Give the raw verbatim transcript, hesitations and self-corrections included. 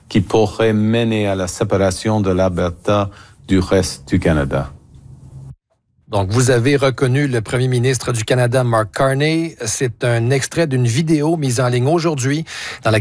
qui pourrait mener à la séparation de l'Alberta du reste du Canada. Donc, vous avez reconnu le premier ministre du Canada, Mark Carney. C'est un extrait d'une vidéo mise en ligne aujourd'hui dans la